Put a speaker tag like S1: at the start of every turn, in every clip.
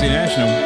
S1: Aussie National.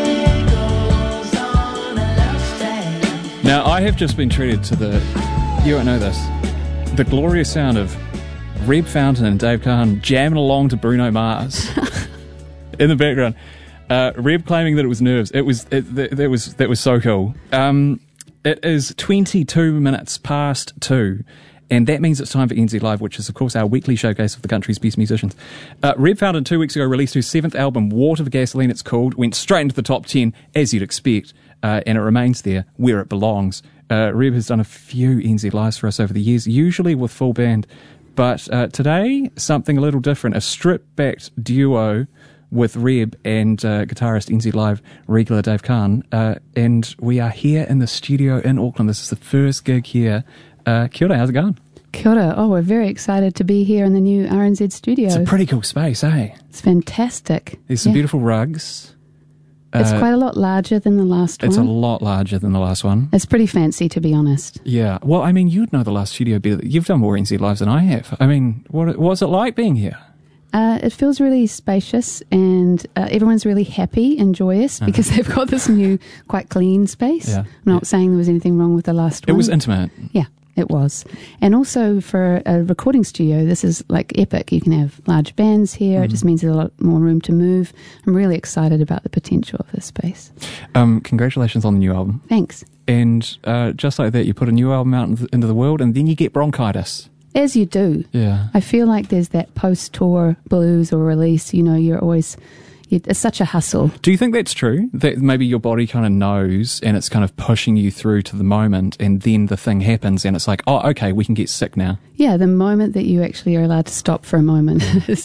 S1: Now, I have just been treated to you won't know this, the glorious sound of Reb Fountain and Dave Kahn jamming along to Bruno Mars in the background. Reb claiming that it was nerves. That was so cool. It is 22 minutes past 2. And that means it's time for NZ Live, which is, of course, our weekly showcase of the country's best musicians. Reb Fountain 2 weeks ago released his 7th album, Water for Gasoline, it's called. Went straight into the top 10, as you'd expect, and it remains there, where it belongs. Reb has done a few NZ Lives for us over the years, usually with full band. But today, something a little different, a stripped-backed duo with Reb and guitarist NZ Live regular Dave Kahn. And we are here in the studio in Auckland. This is the first gig here. Kia ora, how's it going?
S2: Kia ora. Oh, we're very excited to be here in the new RNZ studio.
S1: It's a pretty cool space, eh?
S2: It's fantastic.
S1: There's some beautiful rugs.
S2: It's quite a lot larger than the last one.
S1: It's a lot larger than the last one.
S2: It's pretty fancy, to be honest.
S1: Yeah. Well, I mean, you'd know the last studio better. You've done more NZ Lives than I have. I mean, what's it like being here?
S2: It feels really spacious, and everyone's really happy and joyous because they've got this new, quite clean space.
S1: Yeah.
S2: I'm not saying there was anything wrong with the last one.
S1: It was intimate.
S2: Yeah. It was. And also for a recording studio, this is like epic. You can have large bands here. It just means there's a lot more room to move. I'm really excited about the potential of this space.
S1: Congratulations on the new album.
S2: Thanks.
S1: And just like that, you put a new album out into the world and then you get bronchitis.
S2: As you do.
S1: Yeah.
S2: I feel like there's that post-tour blues or release. You know, you're always... It's such a hustle.
S1: Do you think that's true? That maybe your body kind of knows and it's kind of pushing you through to the moment and then the thing happens and it's like, oh, okay, we can get sick now.
S2: Yeah, the moment that you actually are allowed to stop for a moment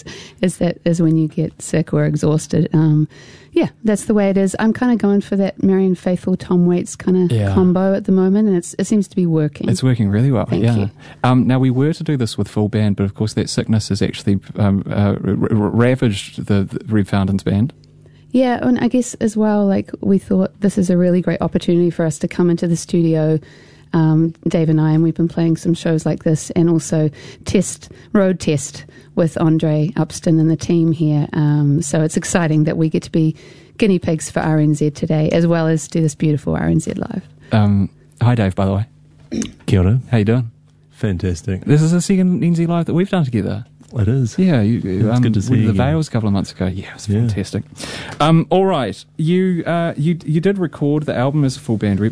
S2: is when you get sick or exhausted. Yeah, that's the way it is. I'm kind of going for that Marianne Faithfull, Tom Waits kind of combo at the moment, and it seems to be working.
S1: It's working really well.
S2: Thank you.
S1: Now, we were to do this with full band, but of course that sickness has actually ravaged the Reb Fountain's band.
S2: Yeah, and I guess as well, like we thought this is a really great opportunity for us to come into the studio, Dave and I, and we've been playing some shows like this and also road test with Andre Upston and the team here. So it's exciting that we get to be guinea pigs for RNZ today, as well as do this beautiful RNZ Live.
S1: Hi, Dave, by the way.
S3: Kia ora.
S1: How you doing?
S3: Fantastic.
S1: This is the second NZ Live that we've done together.
S3: It is.
S1: Yeah,
S3: it's good to see you
S1: the
S3: again.
S1: Vales a couple of months ago. Yeah, it was fantastic. All right, you did record the album as a full band.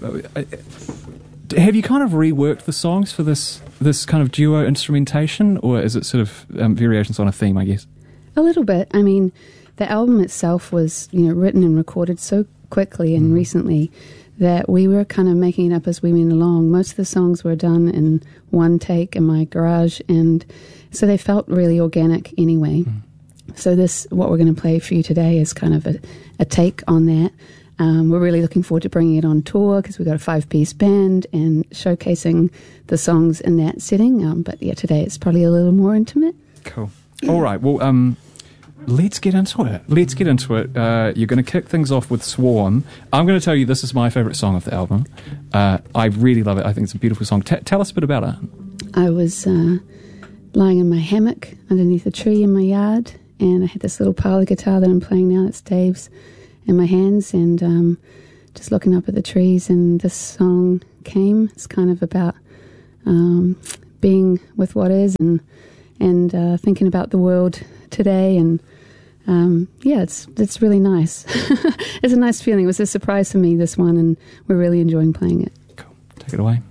S1: Have you kind of reworked the songs for this kind of duo instrumentation, or is it sort of variations on a theme, I guess?
S2: A little bit. I mean, the album itself was, written and recorded so quickly and recently that we were kind of making it up as we went along. Most of the songs were done in one take in my garage, and so they felt really organic anyway. So what we're going to play for you today is kind of a take on that. We're really looking forward to bringing it on tour because we've got a 5-piece band and showcasing the songs in that setting. But yeah, today it's probably a little more intimate.
S1: Cool. All right. Well, let's get into it. You're going to kick things off with Swarm. I'm going to tell you this is my favourite song of the album. I really love it. I think it's a beautiful song. Tell us a bit about it.
S2: I was lying in my hammock underneath a tree in my yard, and I had this little parlour guitar that I'm playing now. It's Dave's. In my hands, and just looking up at the trees, and this song came. It's kind of about being with what is and thinking about the world today, and it's really nice. It's a nice feeling. It was a surprise for me, this one, and we're really enjoying playing it.
S1: Cool. Take it away.